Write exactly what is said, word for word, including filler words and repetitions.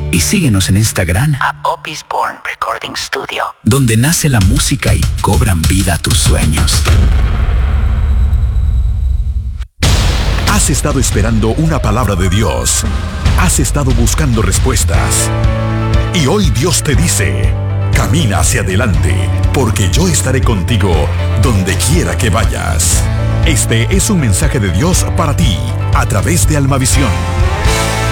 Y síguenos en Instagram a Opis Born Recording Studio, donde nace la música y cobran vida tus sueños. Has estado esperando una palabra de Dios. Has estado buscando respuestas. Y hoy Dios te dice, camina hacia adelante, porque yo estaré contigo donde quiera que vayas. Este es un mensaje de Dios para ti, a través de Almavisión.